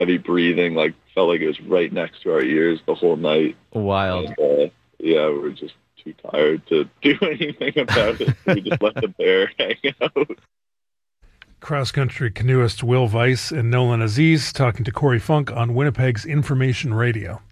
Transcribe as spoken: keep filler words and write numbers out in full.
heavy breathing, like felt like it was right next to our ears the whole night. Wild. And, uh, yeah, we were just too tired to do anything about it. So we just let the bear hang out. Cross-country canoeist Will Weiss and Nolan Aziz talking to Corey Funk on Winnipeg's Information Radio.